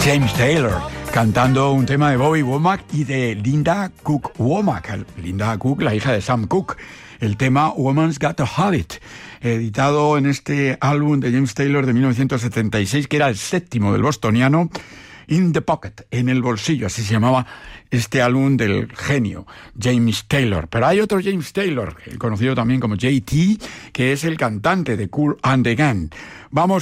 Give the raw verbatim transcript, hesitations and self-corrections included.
James Taylor, cantando un tema de Bobby Womack y de Linda Cook Womack. Linda Cook, la hija de Sam Cooke. El tema Woman's Got to Have It, editado en este álbum de James Taylor de mil novecientos setenta y seis, que era el séptimo del bostoniano, In the Pocket, en el bolsillo, así se llamaba este álbum del genio James Taylor. Pero hay otro James Taylor, conocido también como J T, que es el cantante de Kool and the Gang. Vamos